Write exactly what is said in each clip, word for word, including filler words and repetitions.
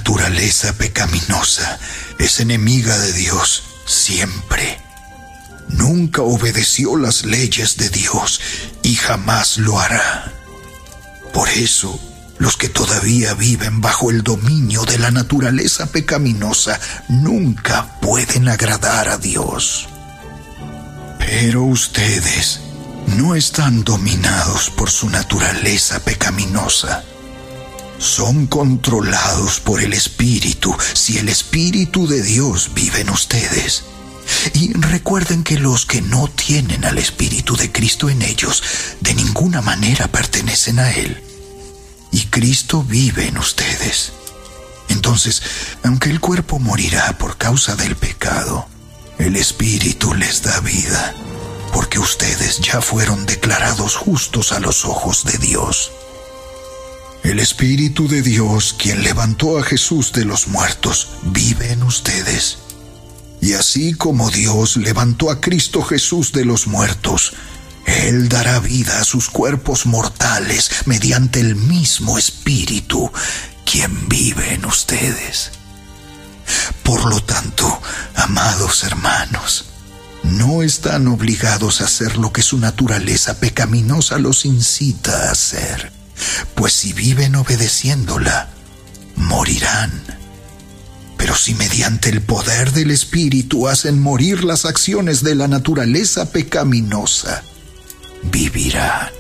naturaleza pecaminosa es enemiga de Dios siempre. Nunca obedeció las leyes de Dios y jamás lo hará. Por eso, los que todavía viven bajo el dominio de la naturaleza pecaminosa nunca pueden agradar a Dios. Pero ustedes no están dominados por su naturaleza pecaminosa. Son controlados por el Espíritu, si el Espíritu de Dios vive en ustedes. Y recuerden que los que no tienen al Espíritu de Cristo en ellos, de ninguna manera pertenecen a Él. Y Cristo vive en ustedes. Entonces, aunque el cuerpo morirá por causa del pecado, el Espíritu les da vida, porque ustedes ya fueron declarados justos a los ojos de Dios. El Espíritu de Dios, quien levantó a Jesús de los muertos, vive en ustedes. Y así como Dios levantó a Cristo Jesús de los muertos, Él dará vida a sus cuerpos mortales mediante el mismo Espíritu, quien vive en ustedes. Por lo tanto, amados hermanos, no están obligados a hacer lo que su naturaleza pecaminosa los incita a hacer, pues si viven obedeciéndola, morirán. Pero si mediante el poder del Espíritu hacen morir las acciones de la naturaleza pecaminosa, vivirán.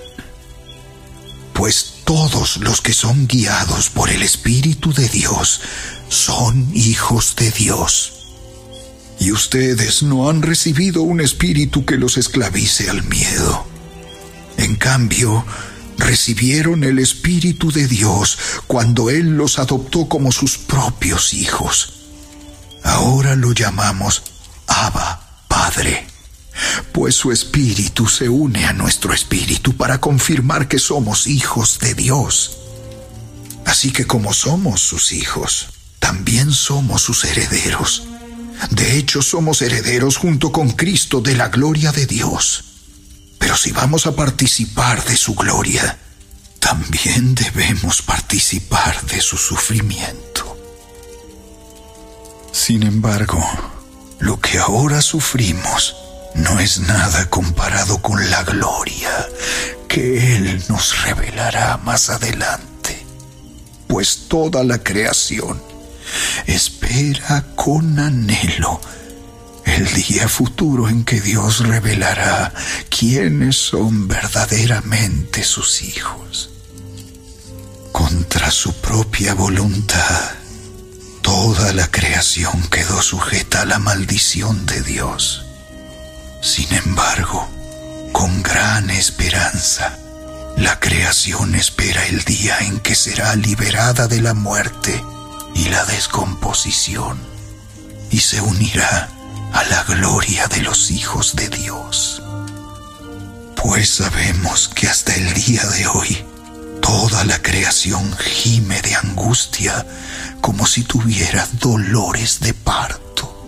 Pues todos los que son guiados por el Espíritu de Dios son hijos de Dios. Y ustedes no han recibido un espíritu que los esclavice al miedo. En cambio, recibieron el Espíritu de Dios cuando Él los adoptó como sus propios hijos. Ahora lo llamamos Abba, Padre, pues su Espíritu se une a nuestro espíritu para confirmar que somos hijos de Dios. Así que como somos sus hijos, también somos sus herederos. De hecho, somos herederos junto con Cristo de la gloria de Dios. Pero si vamos a participar de su gloria, también debemos participar de su sufrimiento. Sin embargo, lo que ahora sufrimos no es nada comparado con la gloria que Él nos revelará más adelante. Pues toda la creación espera con anhelo el día futuro en que Dios revelará quiénes son verdaderamente sus hijos. Contra su propia voluntad, toda la creación quedó sujeta a la maldición de Dios. Sin embargo, con gran esperanza, la creación espera el día en que será liberada de la muerte y la descomposición, y se unirá a la gloria de los hijos de Dios. Pues sabemos que hasta el día de hoy, toda la creación gime de angustia como si tuviera dolores de parto.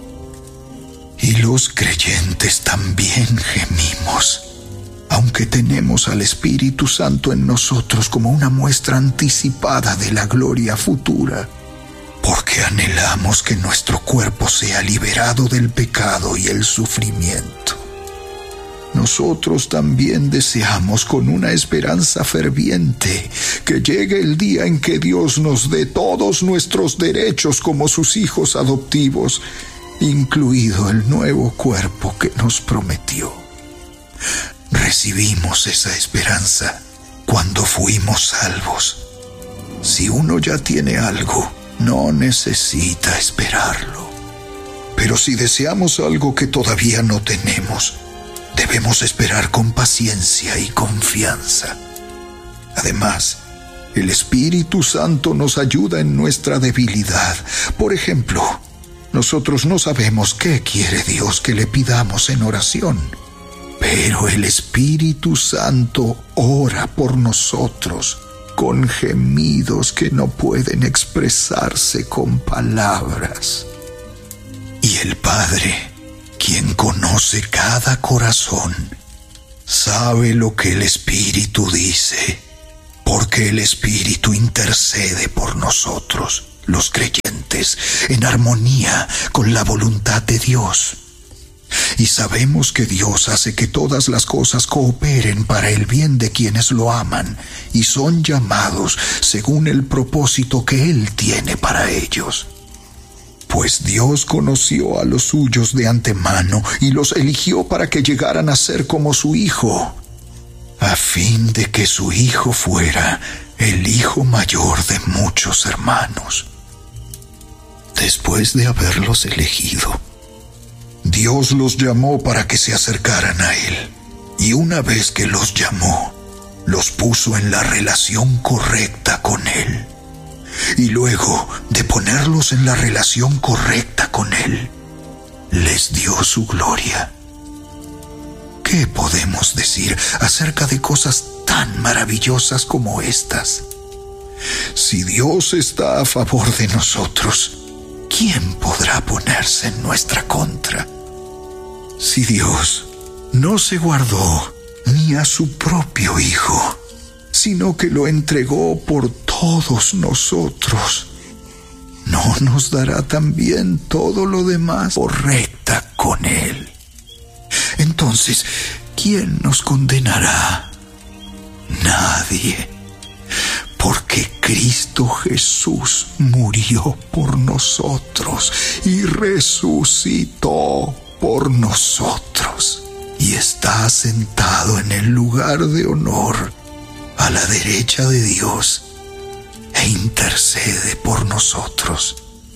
Y los creyentes también gemimos, aunque tenemos al Espíritu Santo en nosotros como una muestra anticipada de la gloria futura, porque anhelamos que nuestro cuerpo sea liberado del pecado y el sufrimiento. Nosotros también deseamos con una esperanza ferviente que llegue el día en que Dios nos dé todos nuestros derechos como sus hijos adoptivos, incluido el nuevo cuerpo que nos prometió. Recibimos esa esperanza cuando fuimos salvos. Si uno ya tiene algo, no necesita esperarlo. Pero si deseamos algo que todavía no tenemos, debemos esperar con paciencia y confianza. Además, el Espíritu Santo nos ayuda en nuestra debilidad. Por ejemplo, nosotros no sabemos qué quiere Dios que le pidamos en oración, pero el Espíritu Santo ora por nosotros con gemidos que no pueden expresarse con palabras. Y el Padre, quien conoce cada corazón, sabe lo que el Espíritu dice, porque el Espíritu intercede por nosotros, los creyentes. fieles, en armonía con la voluntad de Dios. Y sabemos que Dios hace que todas las cosas cooperen para el bien de quienes lo aman y son llamados según el propósito que Él tiene para ellos. Pues Dios conoció a los suyos de antemano y los eligió para que llegaran a ser como su Hijo, a fin de que su Hijo fuera el hijo mayor de muchos hermanos. Después de haberlos elegido, Dios los llamó para que se acercaran a Él, y una vez que los llamó, los puso en la relación correcta con Él. Y luego de ponerlos en la relación correcta con Él, les dio su gloria. ¿Qué podemos decir acerca de cosas tan maravillosas como estas? Si Dios está a favor de nosotros, ¿quién podrá ponerse en nuestra contra? Si Dios no se guardó ni a su propio Hijo, sino que lo entregó por todos nosotros, ¿no nos dará también todo lo demás correcta con Él? Entonces, ¿quién nos condenará? Nadie, porque Cristo Jesús murió por nosotros y resucitó por nosotros, y está sentado en el lugar de honor a la derecha de Dios e intercede por nosotros.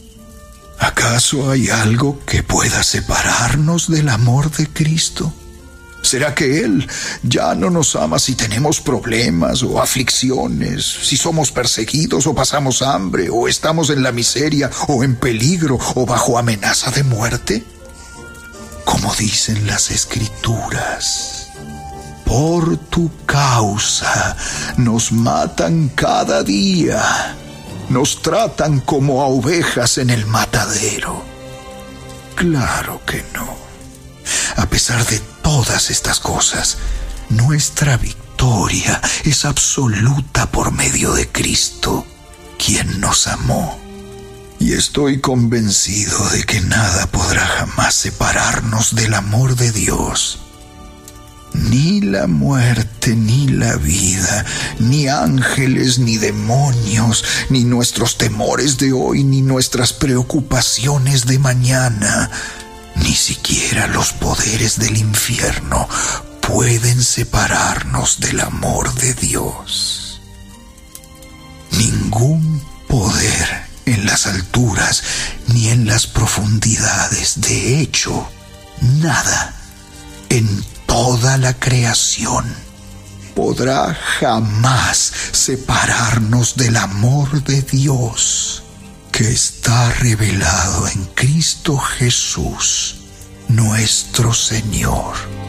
¿Acaso hay algo que pueda separarnos del amor de Cristo? ¿Será que Él ya no nos ama si tenemos problemas o aflicciones, si somos perseguidos o pasamos hambre, o estamos en la miseria o en peligro o bajo amenaza de muerte? Como dicen las Escrituras, por tu causa nos matan cada día, nos tratan como a ovejas en el matadero. Claro que no. A pesar de todas estas cosas, nuestra victoria es absoluta por medio de Cristo, quien nos amó. Y estoy convencido de que nada podrá jamás separarnos del amor de Dios. Ni la muerte, ni la vida, ni ángeles, ni demonios, ni nuestros temores de hoy, ni nuestras preocupaciones de mañana, ni siquiera los poderes del infierno pueden separarnos del amor de Dios. Ningún poder en las alturas ni en las profundidades, de hecho, nada en toda la creación podrá jamás separarnos del amor de Dios, que está revelado en Cristo Jesús, nuestro Señor.